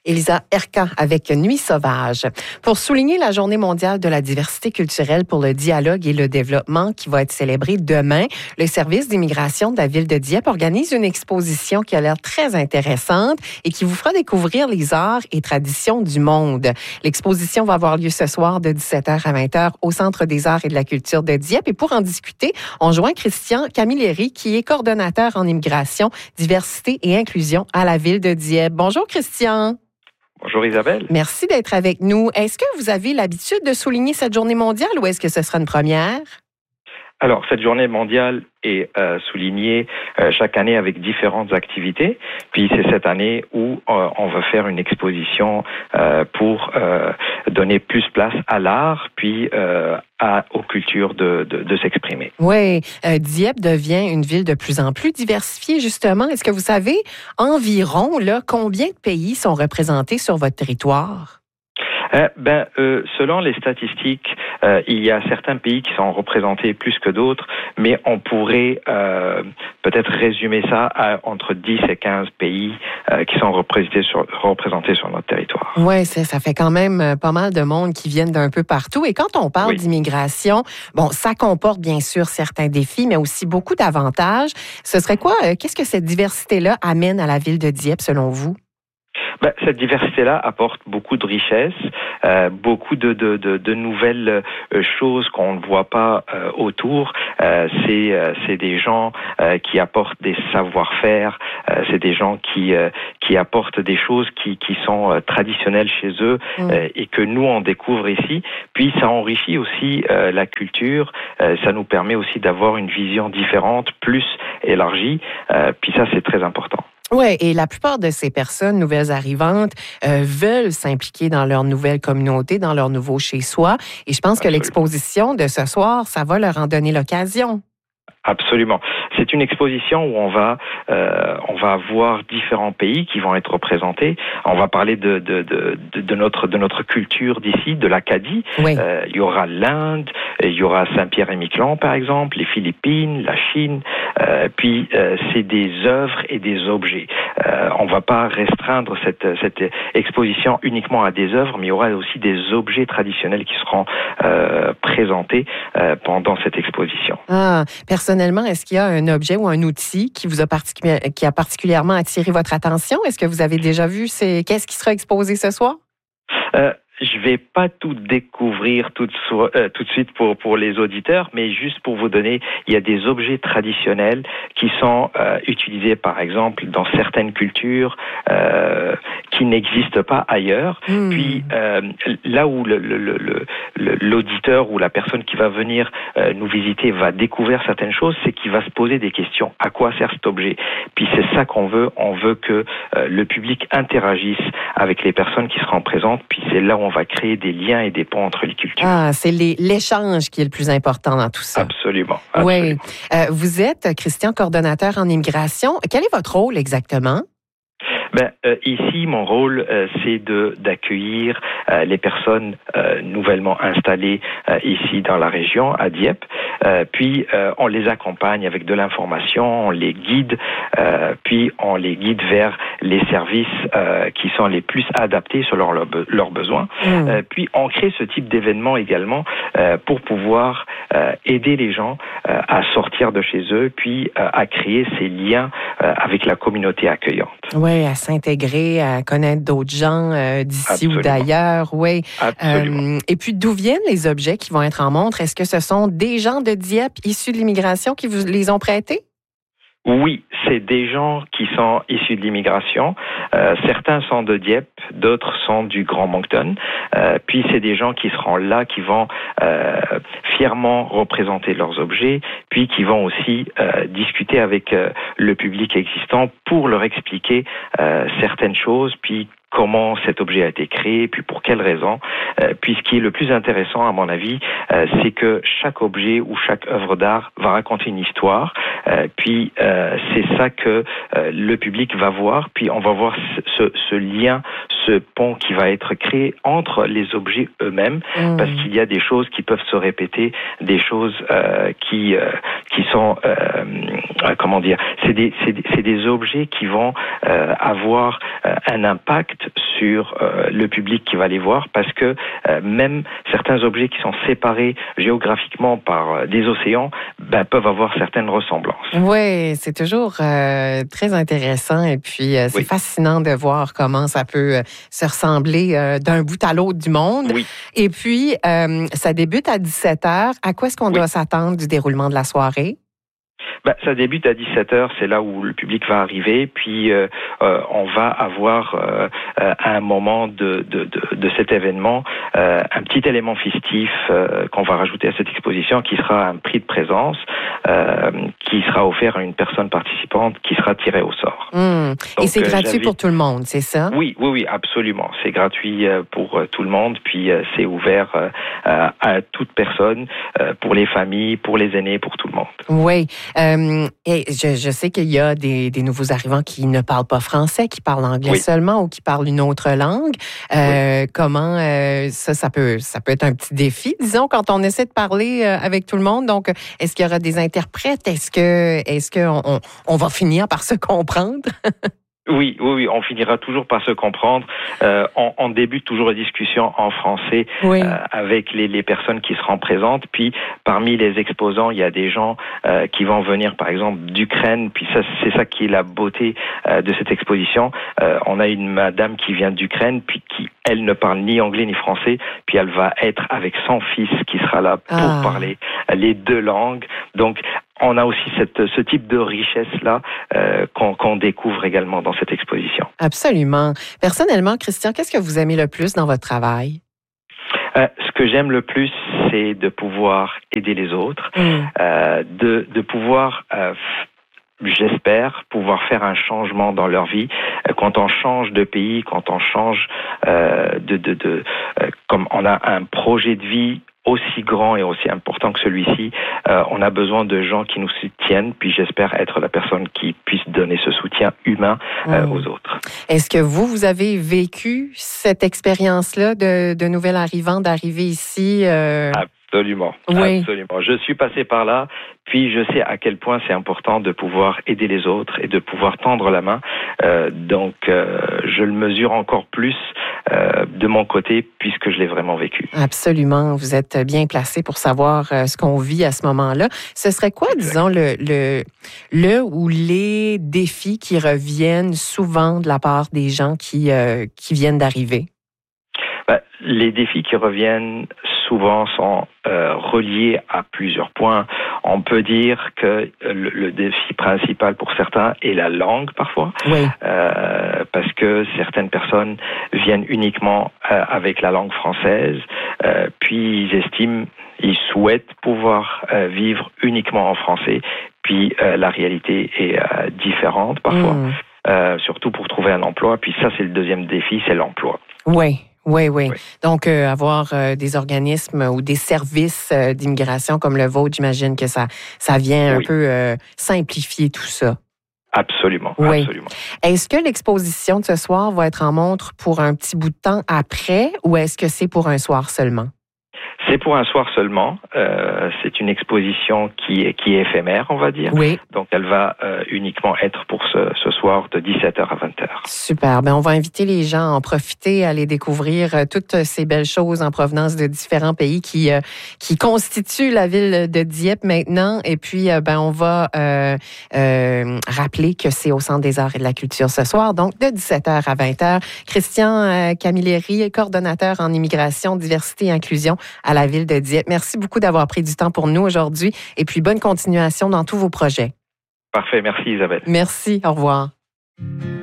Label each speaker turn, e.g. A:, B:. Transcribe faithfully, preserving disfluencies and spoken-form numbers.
A: Elisa Erka avec Nuit sauvage. Pour souligner la Journée mondiale de la diversité culturelle pour le dialogue et le développement qui va être célébrée demain, le service d'immigration de la ville de Dieppe organise une exposition qui a l'air très intéressante et qui vous fera découvrir les arts et traditions du monde. L'exposition va avoir lieu ce soir de dix-sept heures à vingt heures au Centre des arts et de la culture de Dieppe. Et pour en discuter, on joint Christian Camilleri, qui est coordonnateur en immigration, diversité et inclusion à la ville de Dieppe. Bonjour Christian.
B: Bonjour Isabelle.
A: Merci d'être avec nous. Est-ce que vous avez l'habitude de souligner cette journée mondiale ou est-ce que ce sera une première?
B: Alors, cette journée mondiale est euh, soulignée euh, chaque année avec différentes activités. Puis c'est cette année où euh, on va faire une exposition euh, pour euh, donner plus place à l'art, puis euh, à, aux cultures de, de, de s'exprimer.
A: Oui, euh, Dieppe devient une ville de plus en plus diversifiée, justement. Est-ce que vous savez environ là, combien de pays sont représentés sur votre territoire?
B: Euh, ben, euh, selon les statistiques, euh, il y a certains pays qui sont représentés plus que d'autres, mais on pourrait euh, peut-être résumer ça à entre dix et quinze pays euh, qui sont représentés sur, représentés sur notre territoire.
A: Oui, ça fait quand même pas mal de monde qui viennent d'un peu partout. Et quand on parle oui. d'immigration, bon, ça comporte bien sûr certains défis, mais aussi beaucoup d'avantages. Ce serait quoi? Euh, qu'est-ce que cette diversité-là amène à la ville de Dieppe, selon vous?
B: Ben, cette diversité-là apporte beaucoup de richesses, euh, beaucoup de, de, de, de nouvelles euh, choses qu'on ne voit pas euh, autour. Euh, c'est, euh, c'est des gens euh, qui apportent des savoir-faire, euh, c'est des gens qui, euh, qui apportent des choses qui, qui sont euh, traditionnelles chez eux mmh. euh, et que nous, on découvre ici. Puis ça enrichit aussi euh, la culture, euh, ça nous permet aussi d'avoir une vision différente, plus élargie. Euh, puis ça, c'est très important.
A: Oui, et la plupart de ces personnes nouvelles arrivantes euh, veulent s'impliquer dans leur nouvelle communauté, dans leur nouveau chez-soi. Et je pense Absolument. que l'exposition de ce soir, ça va leur en donner l'occasion.
B: Absolument. C'est une exposition où on va euh, on va avoir différents pays qui vont être représentés. On va parler de de de, de notre de notre culture d'ici, de l'Acadie. Oui. Euh, il y aura l'Inde, il y aura Saint-Pierre-et-Miquelon par exemple, les Philippines, la Chine. Euh, puis euh, c'est des œuvres et des objets. Euh, on va pas restreindre cette cette exposition uniquement à des œuvres, mais il y aura aussi des objets traditionnels qui seront euh, présentés euh, pendant cette exposition.
A: Ah, personne Personnellement, est-ce qu'il y a un objet ou un outil qui vous a, particu- qui a particulièrement attiré votre attention? Est-ce que vous avez déjà vu c'est... qu'est-ce qui sera exposé ce soir?
B: Euh, je vais pas tout découvrir tout de, so- euh, tout de suite pour, pour les auditeurs, mais juste pour vous donner, il y a des objets traditionnels qui sont euh, utilisés, par exemple, dans certaines cultures euh, qui n'existent pas ailleurs. Mmh. Puis euh, là où le, le, le, le, l'auditeur ou la personne qui va venir euh, nous visiter va découvrir certaines choses, c'est qu'il va se poser des questions. À quoi sert cet objet? Puis c'est ça qu'on veut. On veut que euh, le public interagisse avec les personnes qui seront présentes. Puis c'est là où on va créer des liens et des ponts entre les cultures.
A: Ah, c'est les, l'échange qui est le plus important dans tout ça.
B: Absolument. absolument.
A: Oui. Euh, vous êtes, Christian, coordonnateur en immigration. Quel est votre rôle exactement?
B: Ben, euh, ici, mon rôle, euh, c'est de d'accueillir euh, les personnes euh, nouvellement installées euh, ici dans la région, à Dieppe. Euh, puis, euh, on les accompagne avec de l'information, on les guide, euh, puis on les guide vers les services euh, qui sont les plus adaptés selon leurs leurs besoins. Mmh. Euh, puis, on crée ce type d'événement également euh, pour pouvoir euh, aider les gens euh, à sortir de chez eux, puis euh, à créer ces liens euh, avec la communauté accueillante.
A: Oui, à s'intégrer, à connaître d'autres gens euh, d'ici Absolument. ou d'ailleurs. Oui.
B: Absolument.
A: Euh, et puis, d'où viennent les objets qui vont être en montre? Est-ce que ce sont des gens de Dieppe issus de l'immigration qui vous les ont prêtés?
B: Oui, c'est des gens qui sont issus de l'immigration. Euh, certains sont de Dieppe, d'autres sont du Grand Moncton. Euh, puis c'est des gens qui seront là, qui vont euh, fièrement représenter leurs objets, puis qui vont aussi euh, discuter avec euh, le public existant pour leur expliquer euh, certaines choses, puis comment cet objet a été créé, puis pour quelles raisons. Euh, puis ce qui est le plus intéressant, à mon avis, euh, c'est que chaque objet ou chaque œuvre d'art va raconter une histoire. Euh, puis euh, c'est ça que euh, le public va voir. Puis on va voir ce, ce lien, ce pont qui va être créé entre les objets eux-mêmes, mmh. parce qu'il y a des choses qui peuvent se répéter, des choses euh, qui euh, qui sont euh, comment dire, c'est des c'est des, c'est des objets qui vont euh, avoir euh, un impact sur euh, le public qui va les voir, parce que euh, même certains objets qui sont séparés géographiquement par euh, des océans ben, peuvent avoir certaines ressemblances.
A: Oui, c'est toujours euh, très intéressant et puis euh, c'est
B: Oui.
A: fascinant de voir comment ça peut euh, se ressembler euh, d'un bout à l'autre du monde.
B: Oui.
A: Et puis, euh, ça débute à dix-sept heures. À quoi est-ce qu'on
B: Oui.
A: doit s'attendre du déroulement de la soirée?
B: Ben, ça débute à dix-sept heures, c'est là où le public va arriver, puis euh, euh, on va avoir euh, euh, à un moment de, de, de, de cet événement euh, un petit élément festif euh, qu'on va rajouter à cette exposition qui sera un prix de présence euh, qui sera offert à une personne participante qui sera tirée au sort.
A: Mmh. Et c'est
B: euh,
A: gratuit
B: j'invite...
A: pour tout le monde, c'est ça?
B: Oui, oui, oui, absolument. C'est gratuit pour tout le monde, puis c'est ouvert à, à toute personne, pour les familles, pour les aînés, pour tout le monde.
A: Oui. Euh, et je, je sais qu'il y a des, des nouveaux arrivants qui ne parlent pas français, qui parlent anglais
B: oui.
A: seulement ou qui parlent une autre langue. Euh,
B: oui.
A: Comment euh, ça, ça peut, ça peut être un petit défi, disons, quand on essaie de parler avec tout le monde. Donc, est-ce qu'il y aura des interprètes? Est-ce que, est-ce qu'on on, on va finir par se comprendre?
B: Oui, oui, oui, on finira toujours par se comprendre. Euh, on, on débute toujours la discussion en français
A: oui.
B: euh, avec les, les personnes qui seront présentes. Puis, parmi les exposants, il y a des gens euh, qui vont venir, par exemple, d'Ukraine. Puis, ça, c'est ça qui est la beauté euh, de cette exposition. Euh, on a une madame qui vient d'Ukraine, puis qui, elle, ne parle ni anglais ni français. Puis, elle va être avec son fils qui sera là pour
A: ah.
B: parler les deux langues. Donc, on a aussi cette, ce type de richesse-là euh, qu'on, qu'on découvre également dans cette exposition.
A: Absolument. Personnellement, Christian, qu'est-ce que vous aimez le plus dans votre travail?
B: Euh, ce que j'aime le plus, c'est de pouvoir aider les autres,
A: mmh.
B: euh, de, de pouvoir... Euh, J'espère pouvoir faire un changement dans leur vie. Quand on change de pays, quand on change euh, de, de, de euh, comme on a un projet de vie aussi grand et aussi important que celui-ci, euh, on a besoin de gens qui nous soutiennent, puis j'espère être la personne qui puisse donner ce soutien humain euh, mmh. aux autres.
A: Est-ce que vous, vous avez vécu cette expérience-là de, de nouvel arrivant, d'arriver ici? Euh...
B: Absolument,
A: oui.
B: absolument. Je suis passé par là, puis je sais à quel point c'est important de pouvoir aider les autres et de pouvoir tendre la main. Euh, donc, euh, je le mesure encore plus euh, de mon côté, puisque je l'ai vraiment vécu.
A: Absolument. Vous êtes bien placé pour savoir euh, ce qu'on vit à ce moment-là. Ce serait quoi, exact. disons, le, le, le ou les défis qui reviennent souvent de la part des gens qui, euh, qui viennent d'arriver?
B: Ben, les défis qui reviennent souvent sont euh, reliés à plusieurs points. On peut dire que le, le défi principal pour certains est la langue parfois,
A: oui.
B: euh, parce que certaines personnes viennent uniquement euh, avec la langue française, euh, puis ils estiment, ils souhaitent pouvoir euh, vivre uniquement en français, puis euh, la réalité est euh, différente parfois, mmh. euh, surtout pour trouver un emploi. Puis ça, c'est le deuxième défi, c'est l'emploi.
A: Oui. Oui, oui,
B: oui.
A: Donc, euh, avoir euh, des organismes ou des services euh, d'immigration comme le vôtre, j'imagine que ça, ça vient oui. un peu euh, simplifier tout ça.
B: Absolument,
A: oui.
B: absolument.
A: Est-ce que l'exposition de ce soir va être en montre pour un petit bout de temps après ou est-ce que c'est pour un soir seulement?
B: C'est pour un soir seulement. Euh, c'est une exposition qui est, qui est éphémère, on va dire.
A: Oui.
B: Donc, elle va euh, uniquement être pour ce, ce soir de dix-sept heures à vingt heures.
A: Super. Ben, on va inviter les gens à en profiter, à aller découvrir euh, toutes ces belles choses en provenance de différents pays qui, euh, qui constituent la ville de Dieppe maintenant. Et puis, euh, ben, on va euh, euh, rappeler que c'est au Centre des arts et de la culture ce soir, donc de dix-sept heures à vingt heures. Christian euh, Camilleri, coordonnateur en immigration, diversité et inclusion à la ville de Dieppe. Merci beaucoup d'avoir pris du temps pour nous aujourd'hui et puis bonne continuation dans tous vos projets.
B: Parfait. Merci Isabelle.
A: Merci. Au revoir.